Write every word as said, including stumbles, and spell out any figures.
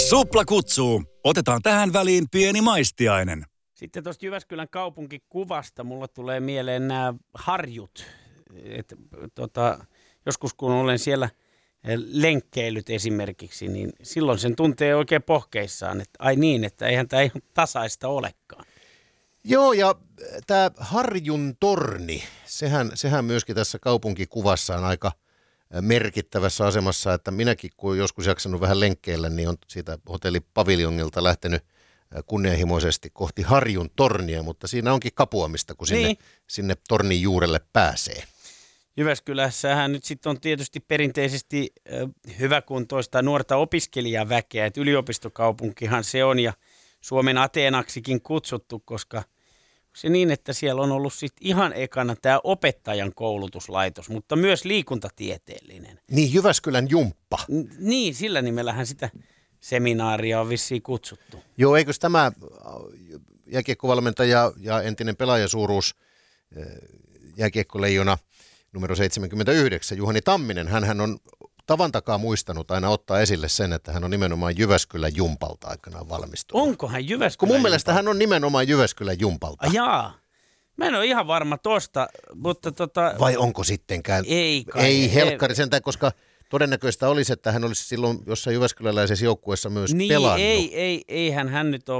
Supla kutsuu. Otetaan tähän väliin pieni maistiainen. Sitten tuosta Jyväskylän kaupunkikuvasta mulla tulee mieleen nämä harjut. Et, tota, joskus kun olen siellä lenkkeillyt esimerkiksi, niin silloin sen tuntee oikein pohkeissaan, että ai niin, että eihän tämä ihan tasaista olekaan. Joo, ja tämä Harjun torni, sehän, sehän myöskin tässä kaupunkikuvassa on aika merkittävässä asemassa, että minäkin kun olen joskus jaksanut vähän lenkkeillä, niin on siitä hotellipaviljongilta lähtenyt kunnianhimoisesti kohti Harjun tornia, mutta siinä onkin kapuamista, kun sinne, niin. sinne tornin juurelle pääsee. Jyväskylässähän nyt sitten on tietysti perinteisesti hyväkuntoista nuorta opiskelijaväkeä, että yliopistokaupunkihan se on ja Suomen Ateenaksikin kutsuttu, koska se niin, että siellä on ollut sitten ihan ekana tämä opettajan koulutuslaitos, mutta myös liikuntatieteellinen. Niin, Jyväskylän jumppa. N- niin, sillä nimellähän sitä seminaaria on vissiin kutsuttu. Joo, eikös tämä jääkiekkovalmentaja ja entinen pelaajasuuruus jääkiekkoleijona numero seitsemänkymmentäyhdeksän, Juhani Tamminen, hänhän on tavan takaa muistanut aina ottaa esille sen, että hän on nimenomaan Jyväskylän jumpalta aikanaan valmistunut. Onko hän Jyväskylän Kun mun mielestä jumpalta? hän on nimenomaan Jyväskylän jumpalta. Ah, jaa. Mä en ole ihan varma tosta, mutta tota... Vai onko sittenkään? Ei kai. Ei helkkari sentään, koska todennäköistä olisi, että hän olisi silloin jossain jyväskyläläisessä joukkueessa myös niin, pelannut. Ei, ei, eihän hän nyt ole